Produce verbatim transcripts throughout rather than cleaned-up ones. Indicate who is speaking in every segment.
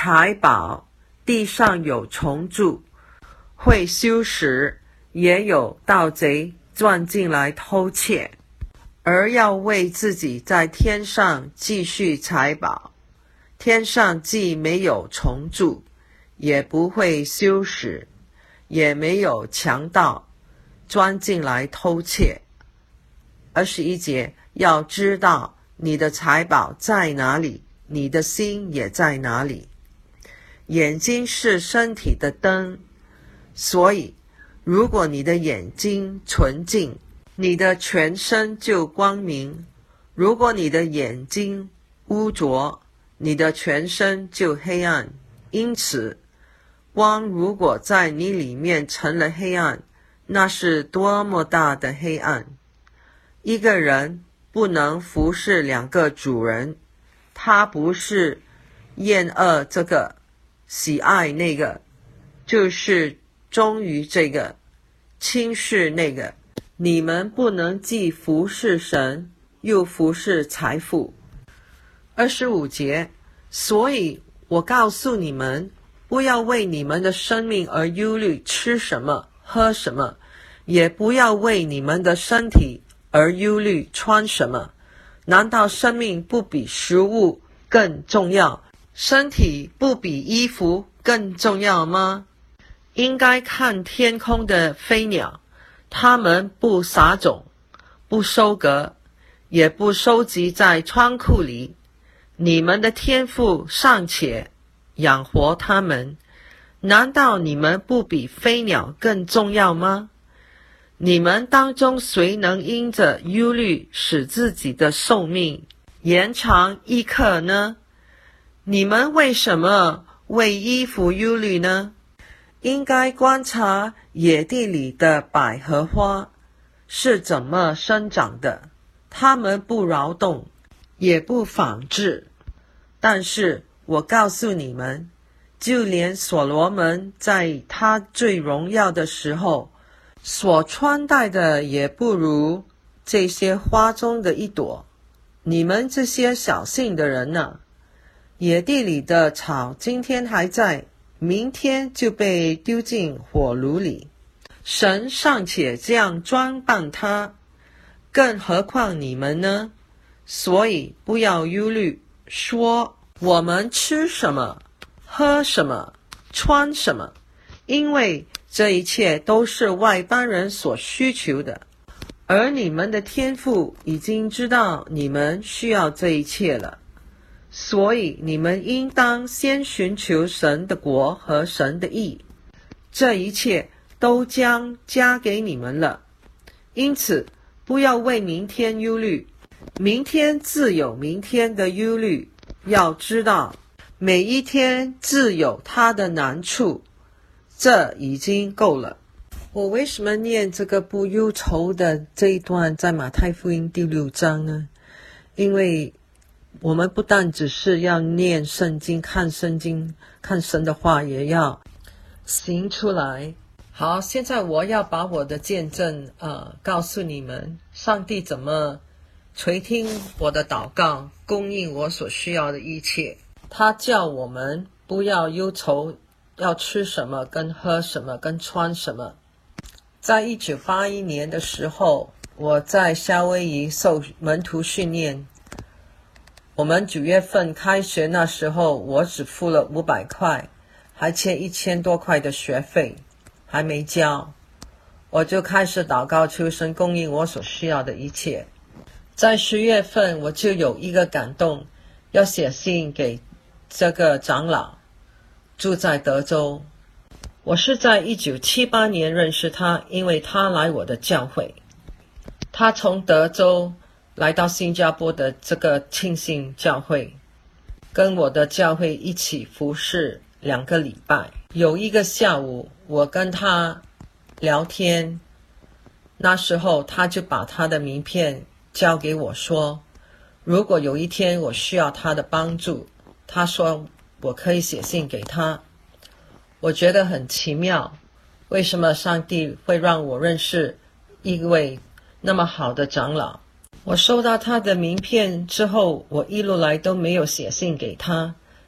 Speaker 1: 财宝，地上有虫蛀，会修拾，也有盗贼钻进来偷窃，而要为自己在天上继续财宝。天上既没有虫蛀，也不会修拾，也没有强盗钻进来偷窃。二十一节，要知道你的财宝在哪里，你的心也在哪里。眼睛是身体的灯，所以如果你的眼睛纯净，你的全身就光明；如果你的眼睛污浊，你的全身就黑暗。因此，光如果在你里面成了黑暗，那是多么大的黑暗！一个人不能服侍两个主人，他不是厌恶这个，喜爱那个，就是忠于这个，轻视那个。你们不能既服侍神，又服侍财富。二十五节，所以我告诉你们，不要为你们的生命而忧虑，吃什么，喝什么，也不要为你们的身体而忧虑，穿什么。难道生命不比食物更重要，身体不比衣服更重要吗？应该看天空的飞鸟，它们不撒种，不收割，也不收集在仓库里，你们的天父尚且养活它们，难道你们不比飞鸟更重要吗？你们当中谁能因着忧虑使自己的寿命延长一刻呢？你们为什么为衣服忧虑呢？应该观察野地里的百合花是怎么生长的，它们不劳动，也不纺织。但是我告诉你们，就连所罗门在他最荣耀的时候所穿戴的也不如这些花中的一朵。你们这些小信的人呢？野地里的草今天还在，明天就被丢进火炉里。神尚且这样装扮它，更何况你们呢？所以不要忧虑，说我们吃什么，喝什么，穿什么，因为这一切都是外邦人所需求的，而你们的天父已经知道你们需要这一切了。所以你们应当先寻求神的国和神的义，这一切都将加给你们了。因此不要为明天忧虑，明天自有明天的忧虑。要知道每一天自有它的难处，这已经够了。我为什么念这个不忧愁的这一段在马太福音第六章呢？因为我们不但只是要念圣经，看圣经，看神的话，也要行出来。好，现在我要把我的见证呃告诉你们，上帝怎么垂听我的祷告，供应我所需要的一切。他叫我们不要忧愁要吃什么，跟喝什么，跟穿什么。在一九八一年的时候，我在夏威夷受门徒训练，我们九月份开学那时候，我只付了五百块，还欠一千多块的学费，还没交。我就开始祷告求神供应我所需要的一切。在十月份，我就有一个感动，要写信给这个长老，住在德州。我是在一九七八年认识他，因为他来我的教会。他从德州来到新加坡的这个庆信教会，跟我的教会一起服侍两个礼拜。有一个下午，我跟他聊天，那时候他就把他的名片交给我说，如果有一天我需要他的帮助，他说我可以写信给他。我觉得很奇妙，为什么上帝会让我认识一位那么好的长老？我收到他的名片之后，我一路来都没有写信给他，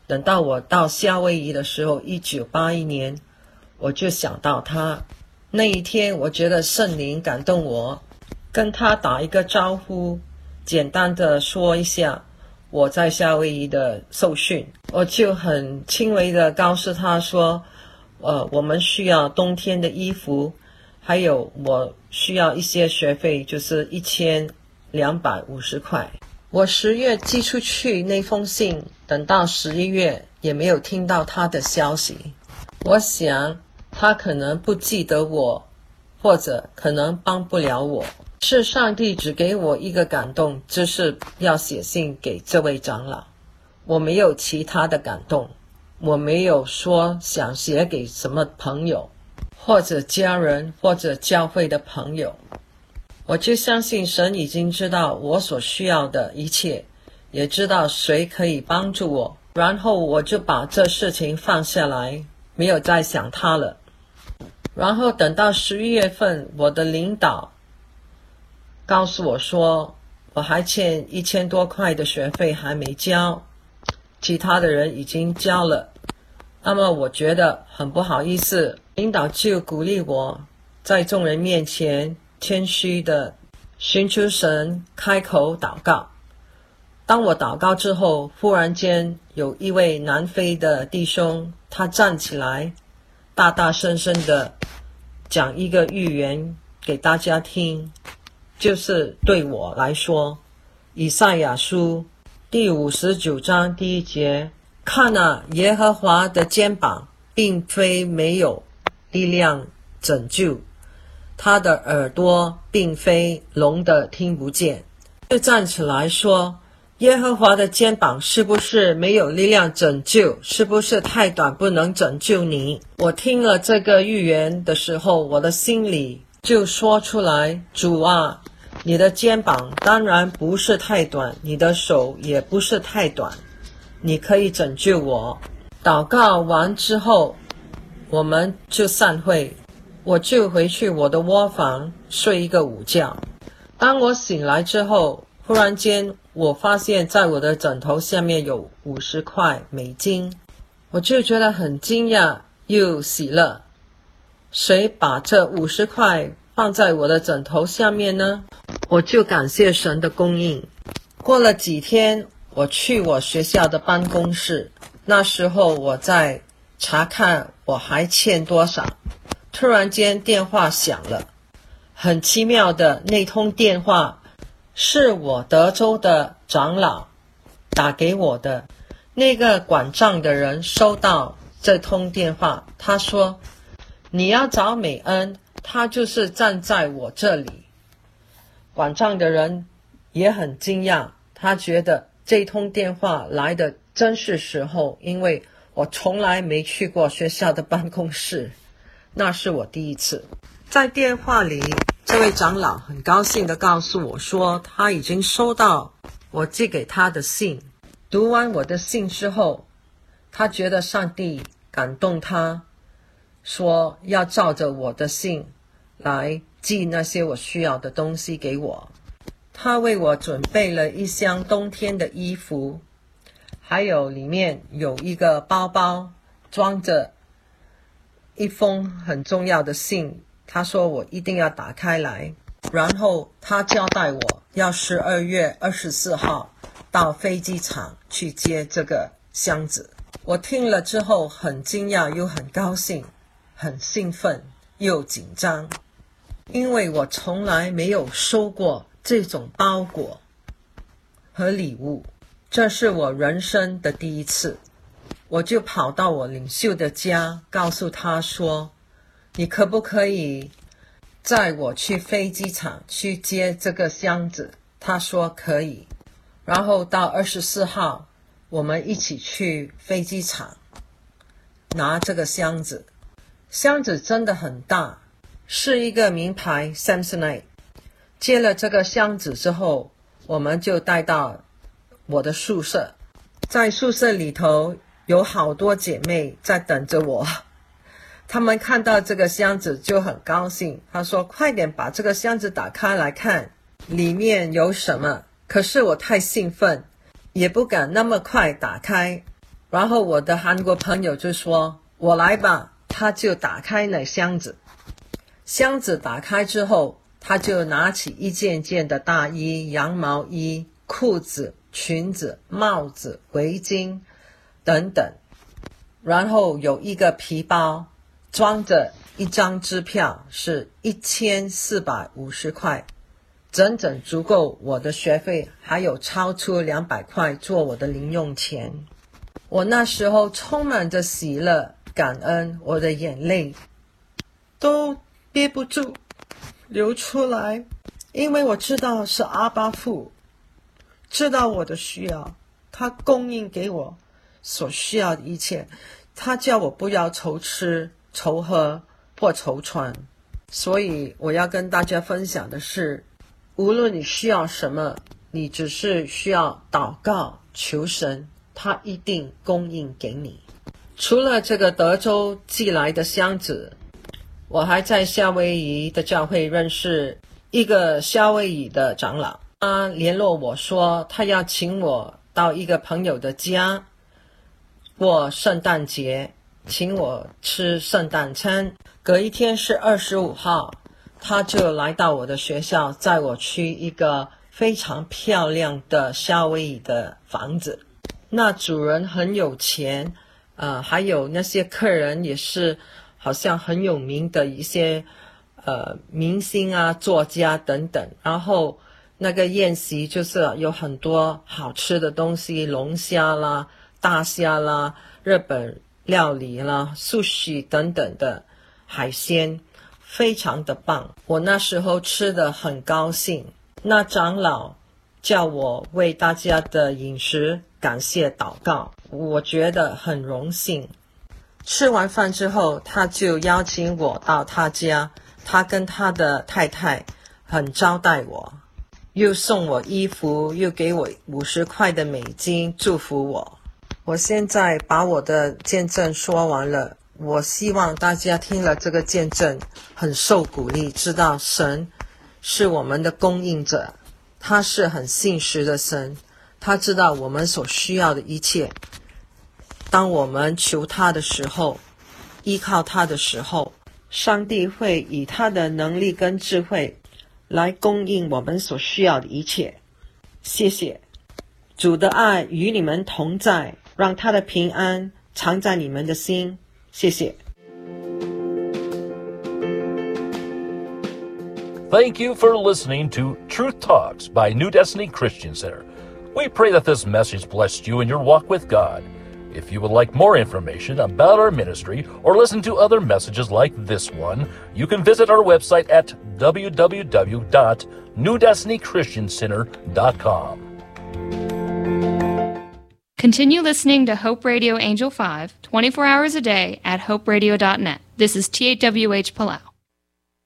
Speaker 1: 等到我到夏威夷的时候，一九八一年，我就想到他。那一天我觉得圣灵感动我，跟他打一个招呼，简单的说一下我在夏威夷的受训。我就很轻微的告诉他说，呃，我们需要冬天的衣服，还有我需要一些学费，就是一千两百五十块。我十月寄出去那封信，等到十一月也没有听到他的消息。我想他可能不记得我，或者可能帮不了我。是上帝只给我一个感动，就是要写信给这位长老。我没有其他的感动，我没有说想写给什么朋友，或者家人，或者教会的朋友。我就相信神已经知道我所需要的一切，也知道谁可以帮助我，然后我就把这事情放下来，没有再想他了。然后等到十一月份，我的领导告诉我说，我还欠一千多块的学费还没交，其他的人已经交了。那么我觉得很不好意思，领导就鼓励我在众人面前谦虚的寻求神，开口祷告。当我祷告之后，忽然间有一位南非的弟兄，他站起来大大声声的讲一个预言给大家听，就是对我来说，以赛亚书第五十九章第一节，看啊，耶和华的肩膀并非没有力量拯救，他的耳朵并非聋的听不见。就站起来说，耶和华的肩膀是不是没有力量拯救？是不是太短不能拯救你？我听了这个预言的时候，我的心里就说出来，主啊，你的肩膀当然不是太短，你的手也不是太短，你可以拯救我。祷告完之后，我们就散会，我就回去我的窝房睡一个午觉。当我醒来之后，忽然间我发现在我的枕头下面有五十块美金，我就觉得很惊讶又喜乐。谁把这五十块放在我的枕头下面呢？我就感谢神的供应。过了几天，我去我学校的办公室，那时候我在查看我还欠多少。突然间电话响了，很奇妙的，那通电话是我德州的长老打给我的。那个管账的人收到这通电话，他说，你要找美恩，他就是站在我这里。管账的人也很惊讶，他觉得这通电话来的真是时候，因为我从来没去过学校的办公室，那是我第一次。在电话里，这位长老很高兴地告诉我说，他已经收到我寄给他的信。读完我的信之后，他觉得上帝感动他，说要照着我的信来寄那些我需要的东西给我。他为我准备了一箱冬天的衣服，还有里面有一个包包，装着一封很重要的信。他说我一定要打开来，然后他交代我要十二月二十四号到飞机场去接这个箱子。我听了之后很惊讶又很高兴，很兴奋又紧张，因为我从来没有收过这种包裹和礼物，这是我人生的第一次。我就跑到我领袖的家，告诉他说，你可不可以载我去飞机场去接这个箱子？他说可以。然后到二十四号我们一起去飞机场拿这个箱子。箱子真的很大，是一个名牌 Samsonite。 接了这个箱子之后，我们就带到我的宿舍。在宿舍里头有好多姐妹在等着我，她们看到这个箱子就很高兴，她说快点把这个箱子打开来看里面有什么。可是我太兴奋，也不敢那么快打开。 然后我的韩国朋友就说我来吧，他就打开那箱子，箱子打开之后，他就拿起一件件的大衣、羊毛衣、裤子、裙子、帽子、围巾等等，然后有一个皮包装着一张支票，是一千四百五十块，整整足够我的学费，还有超出两百块做我的零用钱。我那时候充满着喜乐、感恩，我的眼泪都憋不住流出来，因为我知道是阿爸父知道我的需要，他供应给我所需要的一切，他叫我不要愁吃、愁喝或愁穿。所以我要跟大家分享的是，无论你需要什么，你只是需要祷告求神，他一定供应给你。除了这个德州寄来的箱子，我还在夏威夷的教会认识一个夏威夷的长老，他联络我说他要请我到一个朋友的家过圣诞节，请我吃圣诞餐。隔一天是二十五号，他就来到我的学校，载我去一个非常漂亮的夏威夷的房子。那主人很有钱，呃，还有那些客人也是好像很有名的一些呃明星啊、作家等等。然后那个宴席就是有很多好吃的东西，龙虾啦、大虾啦、日本料理啦、sushi等等的海鲜，非常的棒。我那时候吃得很高兴。那长老叫我为大家的饮食感谢祷告，我觉得很荣幸。吃完饭之后，他就邀请我到他家，他跟他的太太很招待我，又送我衣服，又给我五十块的美金祝福我。我现在把我的见证说完了，我希望大家听了这个见证很受鼓励，知道神是我们的供应者，他是很信实的神，他知道我们所需要的一切。当我们求他的时候，依靠他的时候，上帝会以他的能力跟智慧来供应我们所需要的一切。谢谢主的爱与你们同在，让他的平安藏在你们的心。谢谢。
Speaker 2: Thank you for listening to Truth Talks by New Destiny Christian Center. We pray that this message blessed you in your walk with God. If you would like more information about our ministry or listen to other messages like this one, you can visit our website at w w w dot new destiny christian center dot com.
Speaker 3: Continue listening to Hope Radio Angel five twenty-four hours a day at hope radio dot net. This is T A W H Palau.